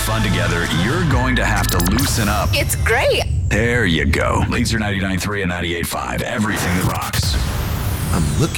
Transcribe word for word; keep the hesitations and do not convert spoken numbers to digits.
fun together, you're going to have to loosen up. It's great. There you go. Laser ninety-nine point three and ninety-eight point five. Everything that rocks. I'm looking